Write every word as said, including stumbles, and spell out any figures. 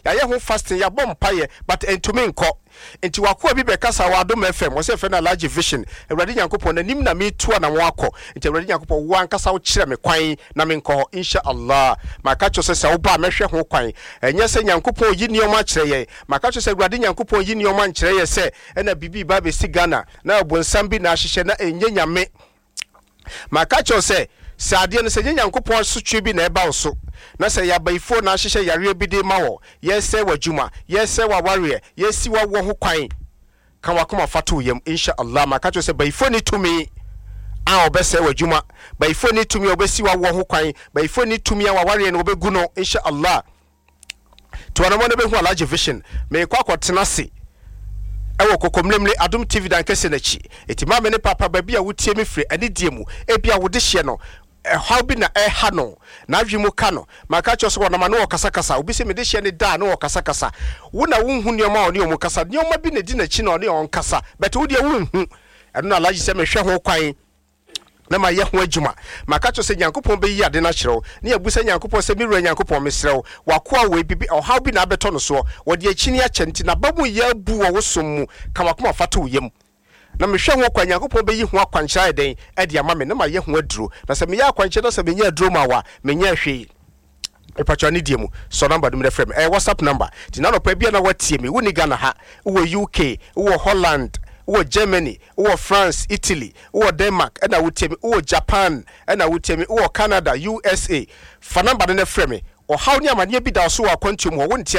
ya ye ho fasting ya bom paye but entumi nko enti wako bi be kasa wa Adom F M wo se fe na large vision Awurade Nyankopon na nim na me tua na wakọ enti Awurade Nyankopon wo ankasa wo kire me kwan na me nko insha Allah maka cho se se wo ba mehwe ho kwan enye se Nyankopon yi nioma kire ye maka cho se Awurade Nyankopon yi nioma nkire ye se na bibi ba be si Ghana na obonsam bi na ahihye na enye nyame maka cho se Sadia no se Nyankopon so twe bi na eba wo so na se ya baifo na ahihye yare bi de ma wo yese wajuma yese wa warrior yesi wa wo ho kwan kan wakoma fatu yam insha Allah maka cho se baifo ni tumi a obese wajuma baifo ni tumi obesi wa wo ho kwan baifo ni tumi a wa warrior no obegu no insha Allah to ana mo ne be hu large vision me kwa kwotena se ewo kokomlemle Adom T V dan kese na chi etima me ne papa ba bia wotie me firi ani die mu e bia wo de hye no how bi na e ha no na adwimu ka no maka cho so na ma no kasa kasa obi se me de hye ne da no kasa kasa wo na wo hu nioma oni omu kasa nioma bi na di na chi na oni on kasa but wo de wo hu eno na laji se me hwe ho kwan na ma ye ho adwuma maka cho se Nyankopon be yi ade na kyerɛw ne abusa Nyankopon se mi wura Nyankopon mesrɛw wakoa we bibi o how bi na abeto no so wo de akini akyenti na babu ye bu wo som mu ka wakoma fata wo yam na me hwe ho kwa Nyankopon be yi ho akwankyerɛ den e de ama me na ma ye ho aduro na se me ye akwankyerɛ na se me nya aduro ma wa me nya hwe epacho ni diemu so number dum frame eh WhatsApp number ti na no pa bia na watie me wo ni Ghana ha wo U K wo Holland wo Germany wo France Italy wo Denmark and I would tell me wo Japan and I would tell me wo Canada U S A fa number na frame o how ni amane bi da so wa kwantum ho won